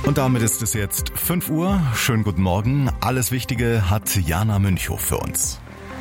Und damit ist es jetzt 5 Uhr. Schönen guten Morgen. Alles Wichtige hat Jana Münchow für uns.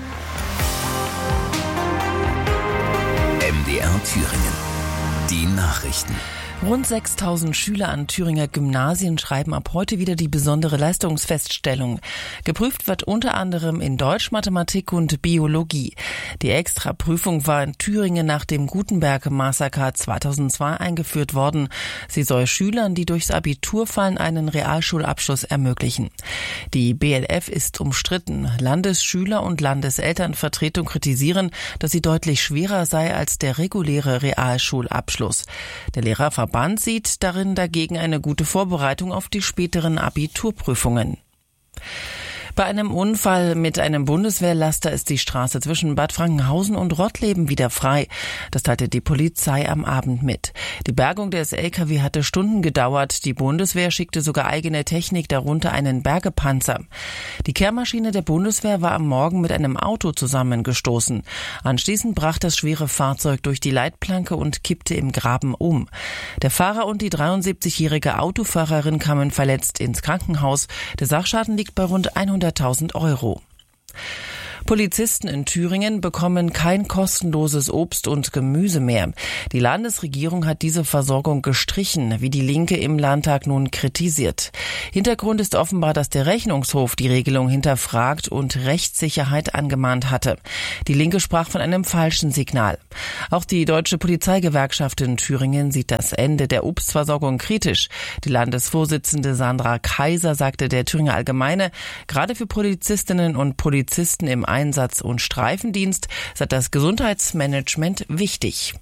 MDR Thüringen. Die Nachrichten. Rund 6.000 Schüler an Thüringer Gymnasien schreiben ab heute wieder die besondere Leistungsfeststellung. Geprüft wird unter anderem in Deutsch, Mathematik und Biologie. Die Extraprüfung war in Thüringen nach dem Gutenberg-Massaker 2002 eingeführt worden. Sie soll Schülern, die durchs Abitur fallen, einen Realschulabschluss ermöglichen. Die BLF ist umstritten. Landesschüler- und Landeselternvertretung kritisieren, dass sie deutlich schwerer sei als der reguläre Realschulabschluss. Der Lehrerverband sieht darin dagegen eine gute Vorbereitung auf die späteren Abiturprüfungen. Bei einem Unfall mit einem Bundeswehrlaster ist die Straße zwischen Bad Frankenhausen und Rottleben wieder frei. Das teilte die Polizei am Abend mit. Die Bergung des LKW hatte Stunden gedauert. Die Bundeswehr schickte sogar eigene Technik, darunter einen Bergepanzer. Die Kehrmaschine der Bundeswehr war am Morgen mit einem Auto zusammengestoßen. Anschließend brach das schwere Fahrzeug durch die Leitplanke und kippte im Graben um. Der Fahrer und die 73-jährige Autofahrerin kamen verletzt ins Krankenhaus. Der Sachschaden liegt bei rund 100.000 Euro. Polizisten in Thüringen bekommen kein kostenloses Obst und Gemüse mehr. Die Landesregierung hat diese Versorgung gestrichen, wie die Linke im Landtag nun kritisiert. Hintergrund ist offenbar, dass der Rechnungshof die Regelung hinterfragt und Rechtssicherheit angemahnt hatte. Die Linke sprach von einem falschen Signal. Auch die Deutsche Polizeigewerkschaft in Thüringen sieht das Ende der Obstversorgung kritisch. Die Landesvorsitzende Sandra Kaiser sagte der Thüringer Allgemeine, gerade für Polizistinnen und Polizisten im Einsatz- und Streifendienst sei das Gesundheitsmanagement wichtig.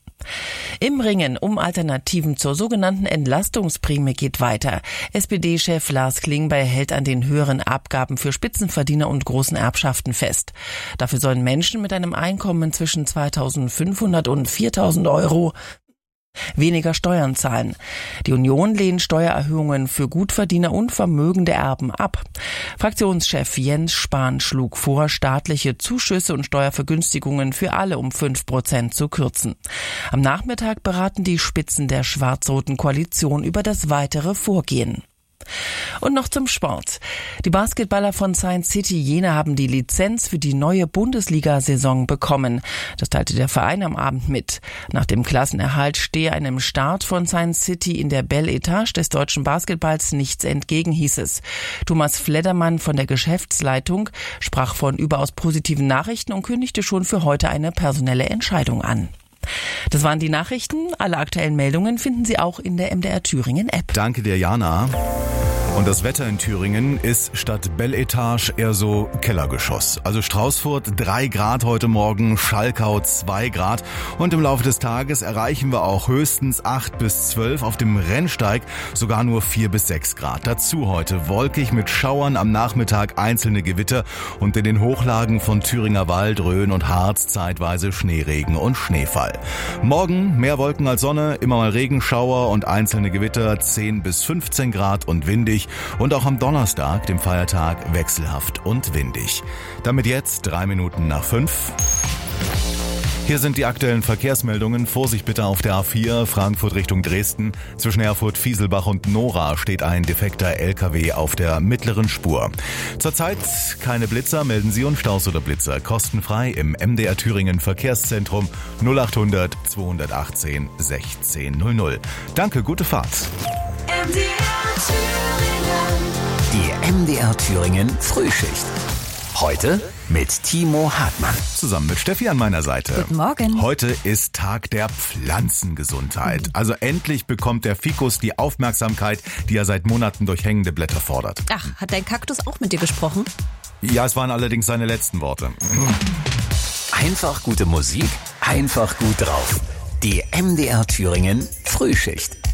Im Ringen um Alternativen zur sogenannten Entlastungsprämie geht weiter. SPD-Chef Lars Klingbeil hält an den höheren Abgaben für Spitzenverdiener und großen Erbschaften fest. Dafür sollen Menschen mit einem Einkommen zwischen 2.500 und 4.000 Euro weniger Steuern zahlen. Die Union lehnt Steuererhöhungen für Gutverdiener und vermögende Erben ab. Fraktionschef Jens Spahn schlug vor, staatliche Zuschüsse und Steuervergünstigungen für alle um 5% zu kürzen. Am Nachmittag beraten die Spitzen der schwarz-roten Koalition über das weitere Vorgehen. Und noch zum Sport. Die Basketballer von Science City Jena haben die Lizenz für die neue Bundesliga-Saison bekommen. Das teilte der Verein am Abend mit. Nach dem Klassenerhalt stehe einem Start von Science City in der Belle Etage des deutschen Basketballs nichts entgegen, hieß es. Thomas Fleddermann von der Geschäftsleitung sprach von überaus positiven Nachrichten und kündigte schon für heute eine personelle Entscheidung an. Das waren die Nachrichten. Alle aktuellen Meldungen finden Sie auch in der MDR Thüringen App. Danke dir, Jana. Und das Wetter in Thüringen ist statt Belle Etage eher so Kellergeschoss. Also Straußfurt 3 Grad heute Morgen, Schalkau 2 Grad. Und im Laufe des Tages erreichen wir auch höchstens 8 bis 12, auf dem Rennsteig sogar nur 4 bis 6 Grad. Dazu heute wolkig mit Schauern, am Nachmittag einzelne Gewitter und in den Hochlagen von Thüringer Wald, Rhön und Harz zeitweise Schneeregen und Schneefall. Morgen mehr Wolken als Sonne, immer mal Regenschauer und einzelne Gewitter, 10 bis 15 Grad und windig. Und auch am Donnerstag, dem Feiertag, wechselhaft und windig. Damit jetzt 3 Minuten nach 5. Hier sind die aktuellen Verkehrsmeldungen. Vorsicht bitte auf der A4 Frankfurt Richtung Dresden. Zwischen Erfurt, Fieselbach und Nora steht ein defekter LKW auf der mittleren Spur. Zurzeit keine Blitzer, melden Sie uns Staus oder Blitzer kostenfrei im MDR Thüringen Verkehrszentrum 0800 218 1600. Danke, gute Fahrt. Die MDR Thüringen Frühschicht. Heute mit Timo Hartmann. Zusammen mit Steffi an meiner Seite. Guten Morgen. Heute ist Tag der Pflanzengesundheit. Also endlich bekommt der Fikus die Aufmerksamkeit, die er seit Monaten durch hängende Blätter fordert. Ach, hat dein Kaktus auch mit dir gesprochen? Ja, es waren allerdings seine letzten Worte. Einfach gute Musik, einfach gut drauf. Die MDR Thüringen Frühschicht.